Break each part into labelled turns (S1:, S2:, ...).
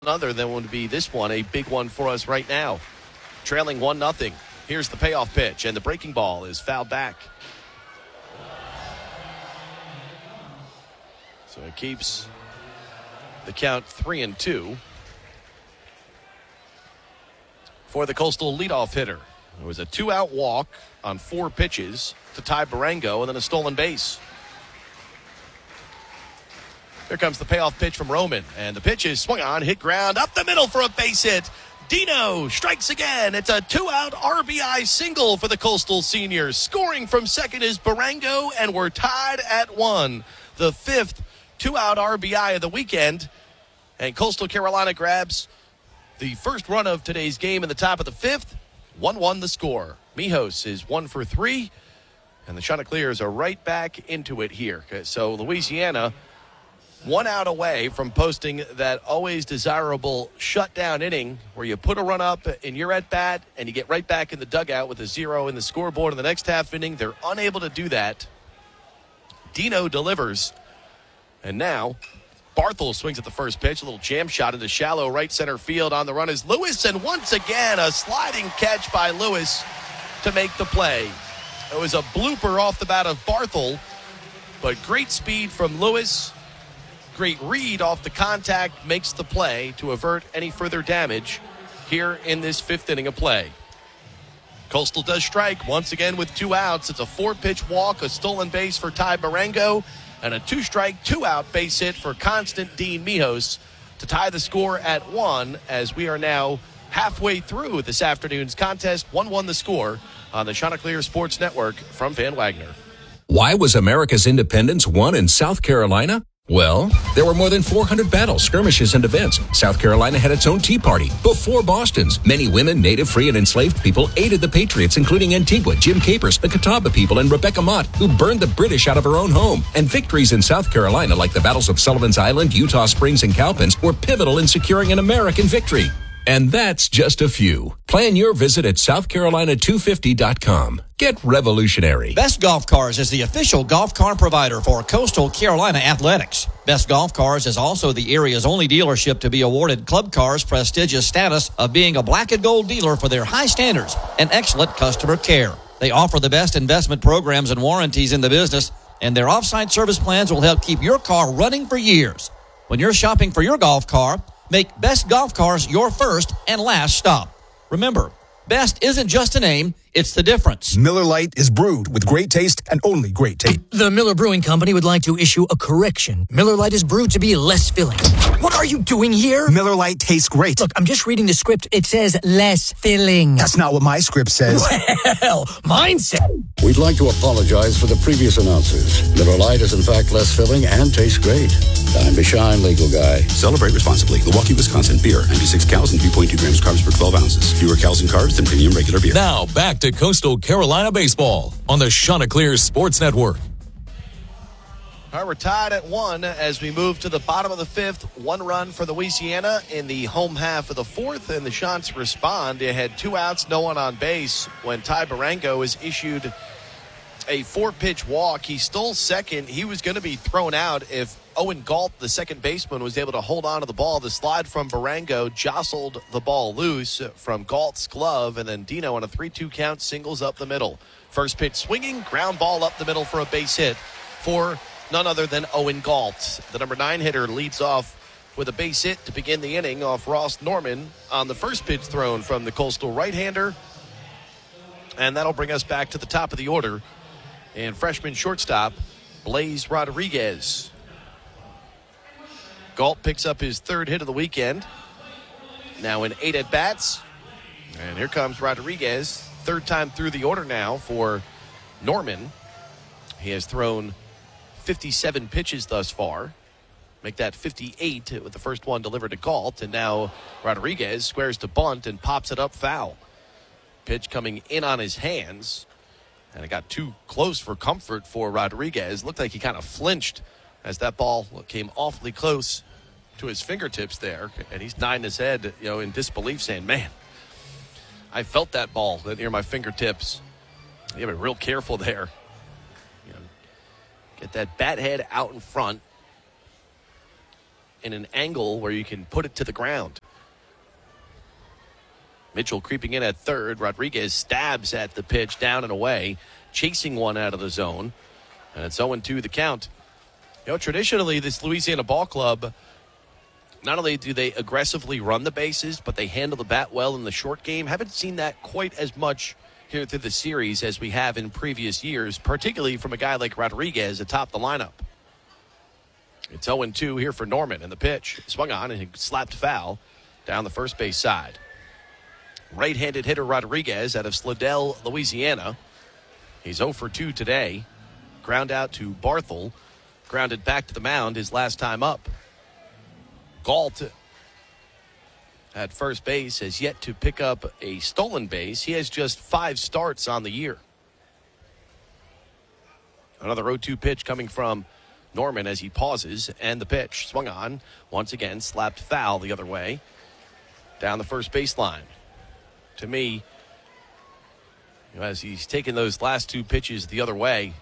S1: other than would be this one, a big one for us right now. Trailing 1-0. Here's the payoff pitch, and the breaking ball is fouled back. So it keeps the count 3-2 for the Coastal leadoff hitter. It was a 2-out walk on 4 pitches to Ty Barango, and then a stolen base. Here comes the payoff pitch from Roman, and the pitch is swung on, hit ground, up the middle for a base hit. Dino strikes again. It's a 2-out RBI single for the Coastal seniors. Scoring from second is Barango, and we're tied at 1. The 5th 2-out RBI of the weekend, and Coastal Carolina grabs the first run of today's game in the top of the 5th. 1-1 the score. Mijos is 1 for 3, and the Chanticleers are right back into it here. So Louisiana 1 out away from posting that always desirable shutdown inning where you put a run up in your at-bat and you get right back in the dugout with a 0 in the scoreboard in the next half inning. They're unable to do that. Dino delivers. And now Barthel swings at the first pitch. A little jam shot into shallow right center field. On the run is Lewis, and once again a sliding catch by Lewis to make the play. It was a blooper off the bat of Barthel, but great speed from Lewis. Great read off the contact makes the play to avert any further damage here in this 5th inning of play. Coastal does strike once again with 2 outs. It's a 4-pitch walk, a stolen base for Ty Barango, and a 2-strike, 2-out base hit for Constant Dean Mijos to tie the score at 1 as we are now halfway through this afternoon's contest. 1-1 the score on the Chanticleer Sports Network from Van Wagner.
S2: Why was America's independence won in South Carolina? Well, there were more than 400 battles, skirmishes, and events. South Carolina had its own Tea Party before Boston's. Many women, native, free, and enslaved people aided the Patriots, including Antigua, Jim Capers, the Catawba people, and Rebecca Mott, who burned the British out of her own home. And victories in South Carolina, like the battles of Sullivan's Island, Utah Springs, and Cowpens, were pivotal in securing an American victory. And that's just a few. Plan your visit at SouthCarolina250.com. Get revolutionary.
S3: Best Golf Cars is the official golf car provider for Coastal Carolina Athletics. Best Golf Cars is also the area's only dealership to be awarded Club Car's prestigious status of being a black and gold dealer for their high standards and excellent customer care. They offer the best investment programs and warranties in the business, and their off-site service plans will help keep your car running for years. When you're shopping for your golf car, make Best Golf Cars your first and last stop. Remember, Best isn't just a name, it's the difference.
S4: Miller Lite is brewed with great taste and only great taste.
S5: The Miller Brewing Company would like to issue a correction. Miller Lite is brewed to be less filling. What are you doing here?
S4: Miller Lite tastes great.
S5: Look, I'm just reading the script. It says less filling.
S4: That's not what my script says.
S5: Well, mine said.
S6: We'd like to apologize for the previous announcers. Miller Lite is in fact less filling and tastes great. Time to shine, legal guy.
S7: Celebrate responsibly. Milwaukee, Wisconsin. Beer. 96 calories and 3.2 grams carbs per 12 ounces. Fewer calories and carbs than premium regular beer.
S8: Now, back to Coastal Carolina baseball on the Chanticleer Sports Network.
S1: All right, we're tied at 1 as we move to the bottom of the 5th. 1 run for Louisiana in the home half of the 4th, and the Chants respond. They had 2 outs, no one on base when Ty Barango is issued a 4-pitch walk. He stole second. He was going to be thrown out if Owen Galt, the second baseman, was able to hold on to the ball. The slide from Barango jostled the ball loose from Galt's glove, and then Dino on a 3-2 count singles up the middle. First pitch swinging, ground ball up the middle for a base hit for none other than Owen Galt. The number 9 hitter leads off with a base hit to begin the inning off Ross Norman on the first pitch thrown from the Coastal right-hander. And that'll bring us back to the top of the order. And freshman shortstop, Blaze Rodriguez. Galt picks up his 3rd hit of the weekend. Now in 8 at-bats. And here comes Rodriguez. 3rd time through the order now for Norman. He has thrown 57 pitches thus far. Make that 58 with the first one delivered to Galt. And now Rodriguez squares to bunt and pops it up foul. Pitch coming in on his hands. And it got too close for comfort for Rodriguez. Looked like he kind of flinched as that ball came awfully close to his fingertips there. And he's nodding his head, in disbelief, saying, man, I felt that ball near my fingertips. You have to be real careful there. Get that bat head out in front. in an angle where you can put it to the ground. Mitchell creeping in at third. Rodriguez stabs at the pitch down and away, chasing one out of the zone. And it's 0-2 the count. Traditionally, this Louisiana ball club, not only do they aggressively run the bases, but they handle the bat well in the short game. Haven't seen that quite as much here through the series as we have in previous years, particularly from a guy like Rodriguez atop the lineup. It's 0-2 here for Norman, and the pitch swung on and slapped foul down the first base side. Right-handed hitter Rodriguez out of Slidell, Louisiana. He's 0 for 2 today. Ground out to Barthel. Grounded back to the mound his last time up. Galt at first base has yet to pick up a stolen base. He has just 5 starts on the year. Another 0-2 pitch coming from Norman as he pauses, and the pitch swung on. Once again, slapped foul the other way. Down the first baseline. To me, as he's taken those last 2 pitches the other way,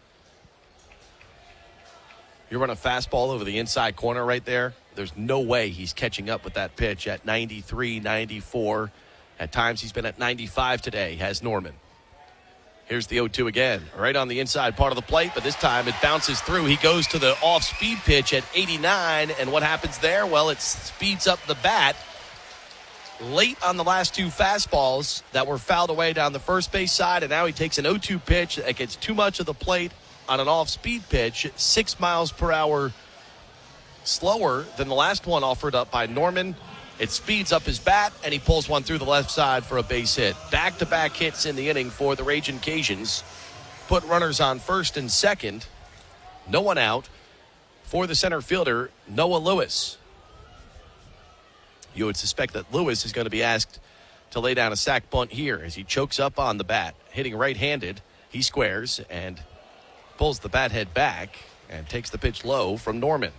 S1: you run a fastball over the inside corner right there. There's no way he's catching up with that pitch at 93, 94. At times he's been at 95 today, has Norman. Here's the 0-2 again, right on the inside part of the plate, but this time it bounces through. He goes to the off-speed pitch at 89, and what happens there? Well, it speeds up the bat. Late on the last 2 fastballs that were fouled away down the first base side, and now he takes an 0-2 pitch that gets too much of the plate on an off-speed pitch, 6 miles per hour slower than the last one offered up by Norman. It speeds up his bat, and he pulls one through the left side for a base hit. Back-to-back hits in the inning for the Ragin' Cajuns. Put runners on first and second. No one out for the center fielder, Noah Lewis. You would suspect that Lewis is going to be asked to lay down a sac bunt here as he chokes up on the bat. Hitting right-handed, he squares and pulls the bat head back and takes the pitch low from Norman.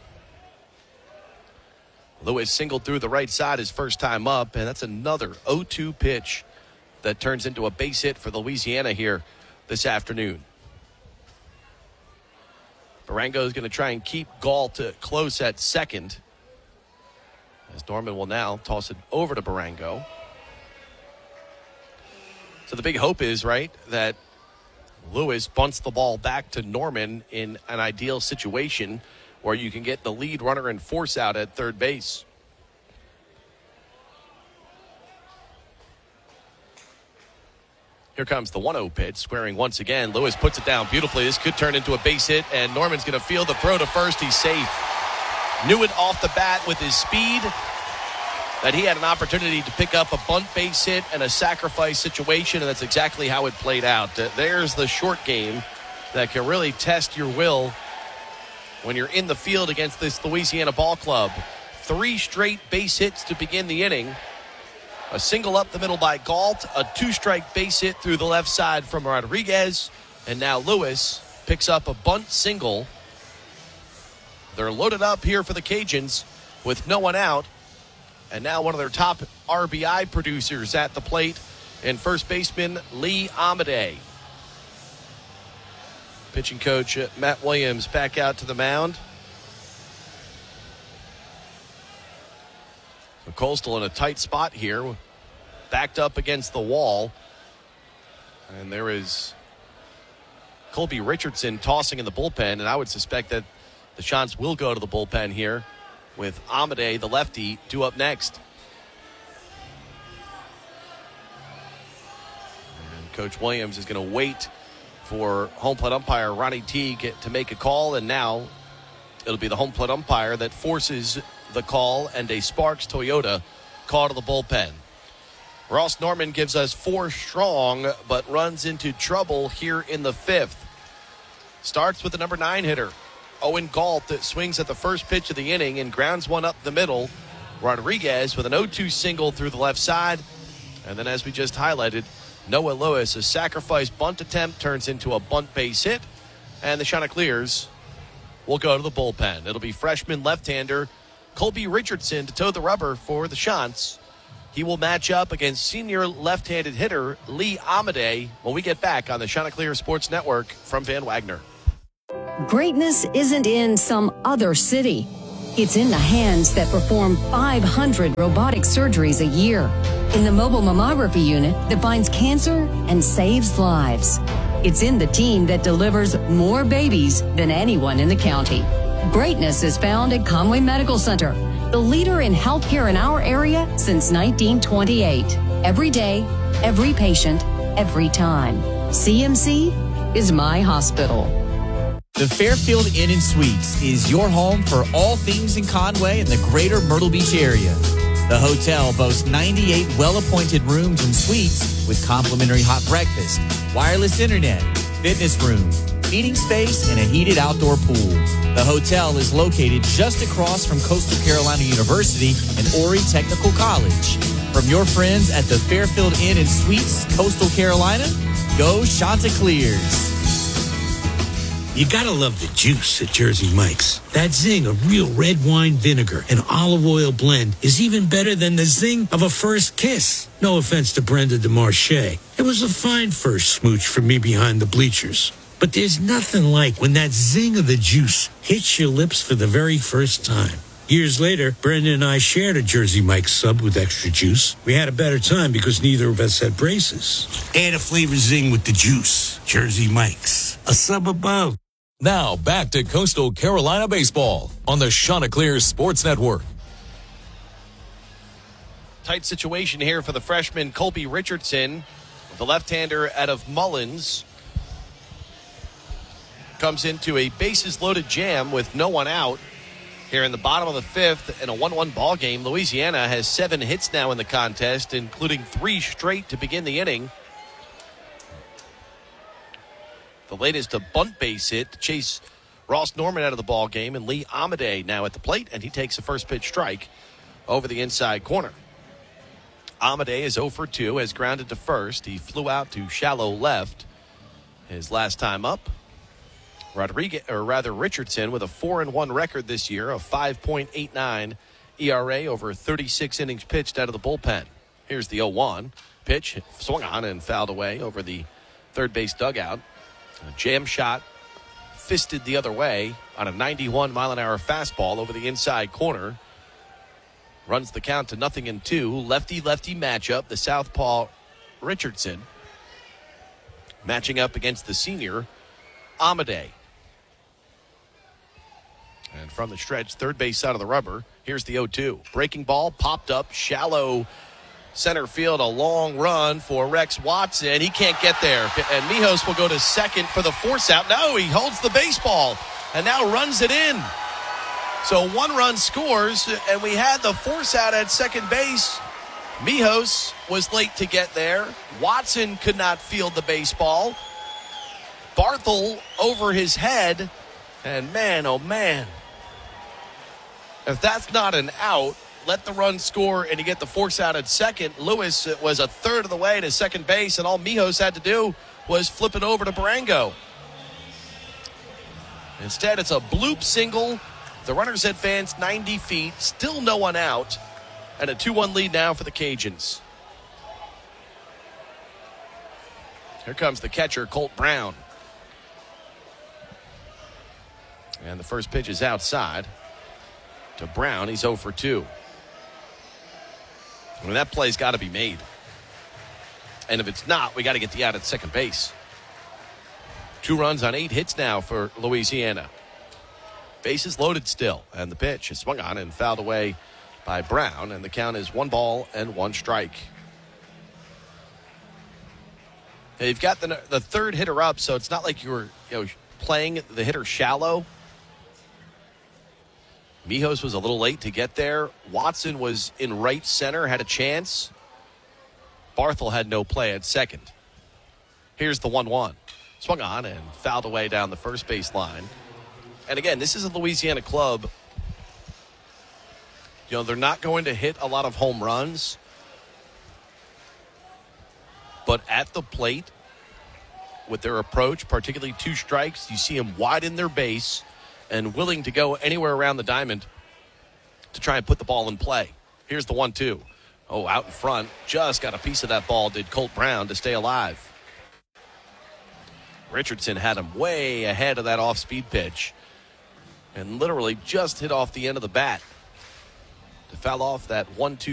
S1: Lewis singled through the right side his first time up, and that's another 0-2 pitch that turns into a base hit for Louisiana here this afternoon. Barango is going to try and keep Galt close at second, as Norman will now toss it over to Barango. So the big hope is, right, that Lewis bunts the ball back to Norman in an ideal situation where you can get the lead runner and force out at third base. Here comes the 1-0 pitch, squaring once again. Lewis puts it down beautifully. This could turn into a base hit, and Norman's going to field the throw to first. He's safe. Knew it off the bat with his speed that he had an opportunity to pick up a bunt base hit and a sacrifice situation, and that's exactly how it played out. There's the short game that can really test your will when you're in the field against this Louisiana ball club. 3 straight base hits to begin the inning. A single up the middle by Galt, a 2-strike base hit through the left side from Rodriguez, and now Lewis picks up a bunt single. They're loaded up here for the Cajuns with no one out, and now one of their top RBI producers at the plate in first baseman Lee Amadei. Pitching coach Matt Williams back out to the mound. So Coastal in a tight spot here, backed up against the wall. And there is Colby Richardson tossing in the bullpen, and I would suspect that the Chants will go to the bullpen here with Amadei, the lefty, due up next. And Coach Williams is going to wait for home plate umpire Ronnie Teague to make a call, and now it'll be the home plate umpire that forces the call and a Sparks Toyota call to the bullpen. Ross Norman gives us 4 strong, but runs into trouble here in the 5th. Starts with the number 9 hitter, Owen Galt, that swings at the first pitch of the inning and grounds one up the middle. Rodriguez with an 0-2 single through the left side. And then, as we just highlighted, Noah Lewis, a sacrifice bunt attempt turns into a bunt base hit, and the Chanticleers will go to the bullpen. It'll be freshman left-hander Colby Richardson to toe the rubber for the Chants. He will match up against senior left-handed hitter Lee Amadei when we get back on the Chanticleer Sports Network from Van Wagner.
S9: Greatness isn't in some other city. It's in the hands that perform 500 robotic surgeries a year. In the mobile mammography unit that finds cancer and saves lives. It's in the team that delivers more babies than anyone in the county. Greatness is found at Conway Medical Center, the leader in healthcare in our area since 1928. Every day, every patient, every time. CMC is my hospital.
S10: The Fairfield Inn & Suites is your home for all things in Conway and the greater Myrtle Beach area. The hotel boasts 98 well-appointed rooms and suites with complimentary hot breakfast, wireless internet, fitness room, meeting space, and a heated outdoor pool. The hotel is located just across from Coastal Carolina University and Horry Technical College. From your friends at the Fairfield Inn & Suites, Coastal Carolina, go Chanticleers.
S11: You gotta love the juice at Jersey Mike's. That zing of real red wine vinegar and olive oil blend is even better than the zing of a first kiss. No offense to Brenda DeMarche. It was a fine first smooch for me behind the bleachers. But there's nothing like when that zing of the juice hits your lips for the very first time. Years later, Brenda and I shared a Jersey Mike's sub with extra juice. We had a better time because neither of us had braces. Add a flavor zing with the juice. Jersey Mike's. A sub above.
S8: Now back to Coastal Carolina baseball on the Chanticleer Sports Network.
S1: Tight situation here for the freshman Colby Richardson. The left-hander out of Mullins comes into a bases-loaded jam with no one out here in the bottom of the fifth in a 1-1 ball game. Louisiana has 7 hits now in the contest, including 3 straight to begin the inning. The latest a bunt base hit to chase Ross Norman out of the ball game, and Lee Amadei now at the plate, and he takes a first pitch strike over the inside corner. Amadei is 0 for 2, has grounded to first. He flew out to shallow left his last time up. Richardson with a 4-1 record this year, a 5.89 ERA over 36 innings pitched out of the bullpen. Here's the 0-1 pitch, swung on and fouled away over the third base dugout. A jam shot fisted the other way on a 91-mile-an-hour fastball over the inside corner. Runs the count to 0-2. Lefty-lefty matchup. The southpaw Richardson matching up against the senior Amadei. And from the stretch, third base side of the rubber, here's the 0-2. Breaking ball, popped up, shallow center field, a long run for Rex Watson. He can't get there. And Mijos will go to second for the force out. No, he holds the baseball and now runs it in. So 1 run scores, and we had the force out at second base. Mijos was late to get there. Watson could not field the baseball. Barthel over his head. And man, oh man. If that's not an out, let the run score and you get the force out at second. Lewis was a third of the way to second base, and all Mijos had to do was flip it over to Barango. Instead, it's a bloop single. The runners advance 90 feet, still no one out, and a 2-1 lead now for the Cajuns. Here comes the catcher, Colt Brown. And the first pitch is outside to Brown. He's 0 for 2. I mean, that play's got to be made. And if it's not, we got to get the out at second base. 2 runs on 8 hits now for Louisiana. Bases loaded still. And the pitch is swung on and fouled away by Brown. And the count is 1 ball and 1 strike. They've got the third hitter up, so it's not like you're playing the hitter shallow. Mijos was a little late to get there. Watson was in right center, had a chance. Barthel had no play at second. Here's the 1-1. Swung on and fouled away down the first base line. And again, this is a Louisiana club. They're not going to hit a lot of home runs. But at the plate, with their approach, particularly 2 strikes, you see them widen their base and willing to go anywhere around the diamond to try and put the ball in play. Here's the 1-2. Oh, out in front. Just got a piece of that ball, did Colt Brown, to stay alive. Richardson had him way ahead of that off-speed pitch. and literally just hit off the end of the bat to foul off that 1-2